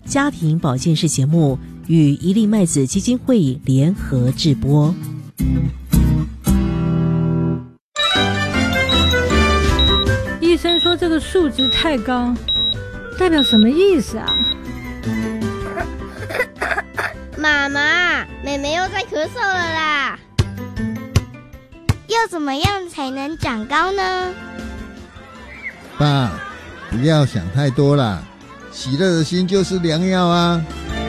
家庭保健室节目与一粒麦子基金会联合制播。 医生说这个数值太高，代表什么意思啊？ 妈妈，妹妹又在咳嗽了啦。要怎么样才能长高呢？ 爸，不要想太多啦，喜乐的心就是良药啊。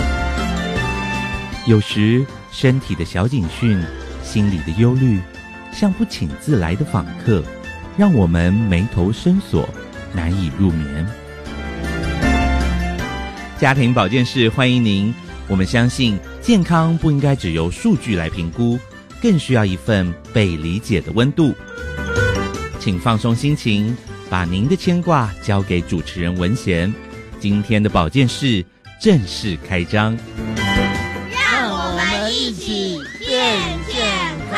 有时身体的小警讯，心里的忧虑，像不请自来的访客，让我们眉头深锁，难以入眠。家庭保健室欢迎您，我们相信健康不应该只由数据来评估，更需要一份被理解的温度。请放松心情，把您的牵挂交给主持人文贤。今天的保健室正式开张， 让我们一起变健康。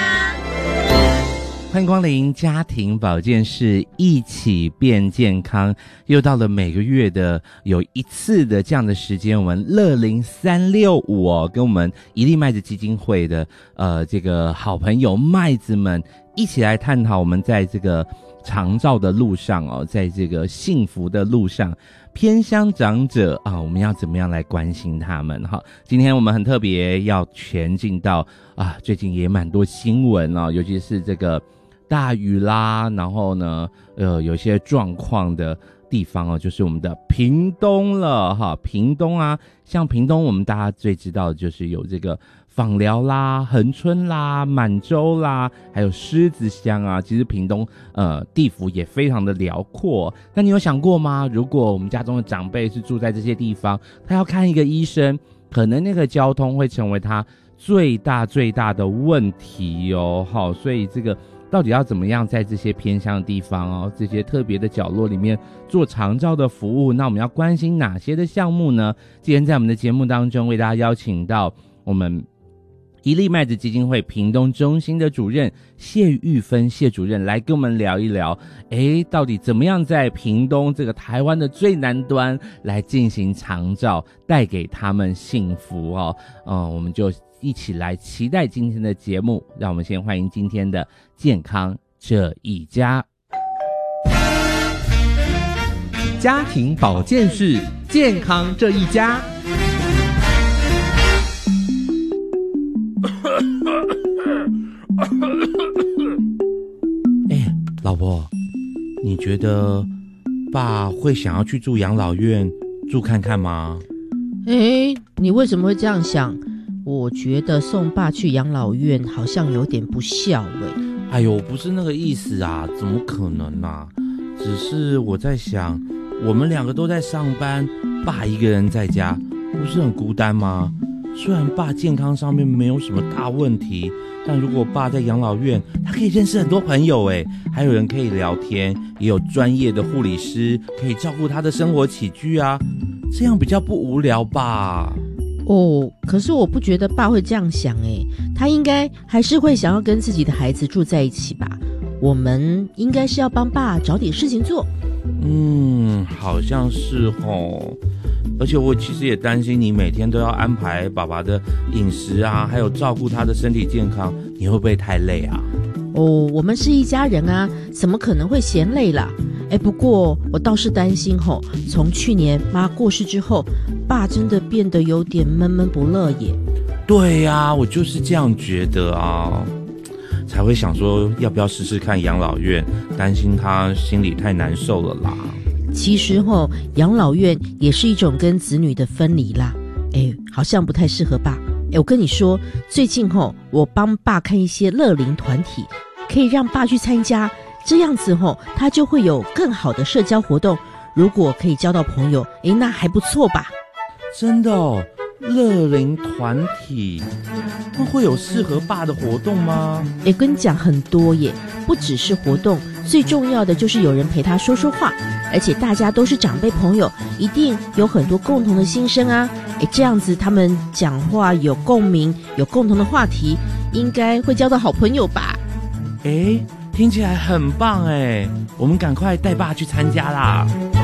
欢迎光临家庭保健室，一起变健康。又到了每个月的有一次的这样的时间，我们乐龄365跟我们一粒麦子基金会的这个好朋友麦子们一起来探讨我们在这个长照的路上在这个幸福的路上，偏乡长者我们要怎么样来关心他们哈？今天我们很特别，要前进到最近也蛮多新闻尤其是这个大雨啦，然后呢有些状况的地方就是我们的屏东了哈。屏东像屏东我们大家最知道的就是有这个枋寮啦、恒春啦、满洲啦，还有狮子乡其实屏东地幅也非常的辽阔。那你有想过吗？如果我们家中的长辈是住在这些地方，他要看一个医生，可能那个交通会成为他最大的问题好，所以这个到底要怎么样在这些偏乡的地方这些特别的角落里面做长照的服务？那我们要关心哪些的项目呢？今天在我们的节目当中为大家邀请到我们一粒麦子基金会屏东中心的主任谢玉芬谢主任来跟我们聊一聊到底怎么样在屏东这个台湾的最南端来进行长照，带给他们幸福我们就一起来期待今天的节目。让我们先欢迎今天的健康这一家。 家庭保健室，健康这一家。 老婆，你觉得爸会想要去住养老院住看看吗？ 你为什么会这样想？我觉得送爸去养老院好像有点不孝哎呦，不是那个意思怎么可能只是我在想，我们两个都在上班，爸一个人在家，不是很孤单吗？虽然爸健康上面没有什么大问题，但如果爸在养老院，他可以认识很多朋友还有人可以聊天，也有专业的护理师可以照顾他的生活起居这样比较不无聊吧。 可是我不觉得爸会这样想他应该还是会想要跟自己的孩子住在一起吧。我们应该是要帮爸找点事情做。 好像是而且我其实也担心你每天都要安排爸爸的饮食还有照顾他的身体健康，你会不会太累我们是一家人怎么可能会嫌累啦？不过我倒是担心从去年妈过世之后，爸真的变得有点闷闷不乐耶。 对我就是这样觉得才会想说要不要试试看养老院，担心他心里太难受了啦。 其实养老院也是一种跟子女的分离啦。好像不太适合爸。我跟你说，最近我帮爸看一些乐龄团体，可以让爸去参加，这样子他就会有更好的社交活动。如果可以交到朋友，那还不错吧？ 真的乐龄团体会有适合爸的活动吗？ 跟你讲很多耶，不只是活动，最重要的就是有人陪他说说话，而且大家都是长辈朋友，一定有很多共同的心声这样子他们讲话有共鸣，有共同的话题，应该会交到好朋友吧。 听起来很棒我们赶快带爸去参加啦。